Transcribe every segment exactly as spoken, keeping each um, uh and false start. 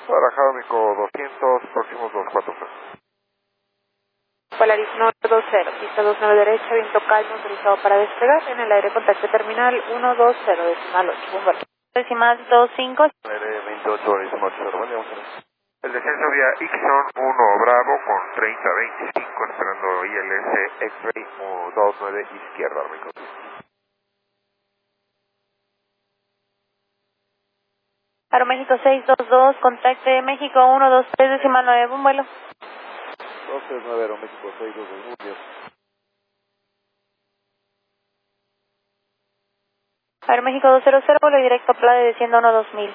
Guadalajara, México doscientos, próximos dos cuatro cero. Polaris Norte dos cero, pista dos nueve derecha, viento calmo, autorizado para despegar. En el aire contacto terminal uno dos cero, decimal ocho, Bombardier. Decimal dos cinco. Aire veintiocho, decimal ocho, buen día, vamos a ver. El descenso vía Ixon uno Bravo con treinta veinticinco, esperando I L S X-Ray dos nueve izquierda, México. Aeroméxico seis dos dos, contacte México uno dos tres, decimal nueve, un vuelo. dos tres nueve, Aeroméxico seis dos dos, muy bien. Aeroméxico dos cero cero, vuelo directo Plade desciendo uno dos mil.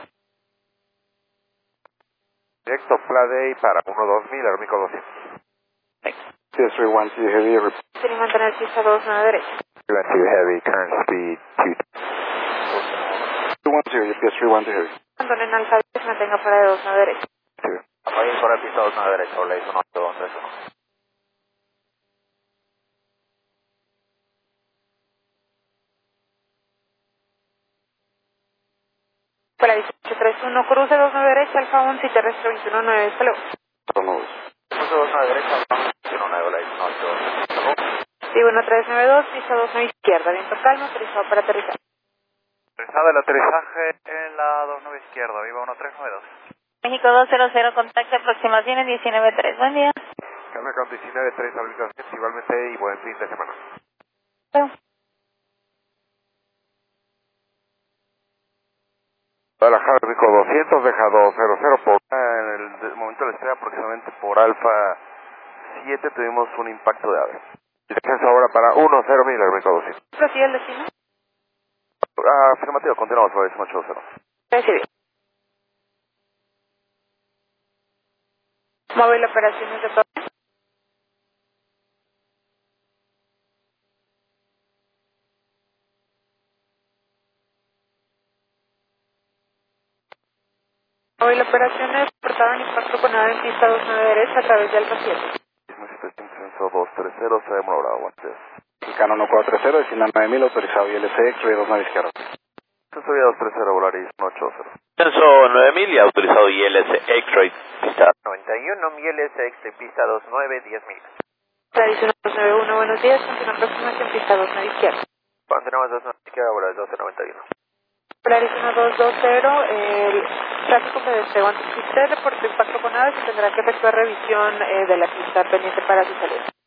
Directo Plade para uno dos mil, Aeroméxico doscientos. T S three one two Heavy, Quiere mantener pista dos nueve derecha. three one two Heavy, current speed two. two one two, T S three one two Heavy. Antonen Alfa diez, mantenga fuera de dos nueve derecha. two. Apague fuera de pista dos nueve derecha, le hizo uno dos tres uno. Polaris ocho tres uno, cruce dos nueve derecha, Alfa once y terrestre veintiuno nueve, hasta luego. Vamos. Cruce dos nueve derecha, veintiuno nueve, le hizo uno dos. Sí, uno tres nueve dos, pista dos nueve izquierda, viento calmo, autorizado para aterrizar. Aterrizado el aterrizaje en la dos nueve izquierda, viva uno tres nueve dos. México dos cero cero, contacto aproximación en diecinueve tres, buen día. Calma con diecinueve tres, habilitaciones igualmente y buen fin de semana. Bueno. Guadalajara, México doscientos, deja dos cero cero por... En el momento de la estrella aproximadamente por Alfa siete tuvimos un impacto de ave. Y descenso ahora para uno cero mil, México doscientos. ¿Prosigue el destino? Ah, afirmativo, continuamos por el ocho cero. Recibido. Móvil operaciones de todo. Móvil operaciones, portaban impacto con nave en pista dos nueve derecha a través de Alfa siete. Descenso dos tres cero, se demora aguante. Mexicano uno cuatro cero, destino nueve mil, autorizado I L C X-Ray dos nueve izquierda. Descenso vía dos tres cero, Volaris ocho cero. Descenso nueve mil y autorizado I L S X-Ray, pista noventa y uno, I L S X, pista dos nueve, diez mil. Polaris uno dos nueve uno, buenos días, continúa aproximación pista dos nueve izquierda. Continuamos dos nueve izquierda, Volaris doce noventa y uno. Polaris uno dos dos cero, el tráfico que despegó antes que usted reportó impacto con nave, se tendrá que efectuar revisión eh, de la pista pendiente para su salida.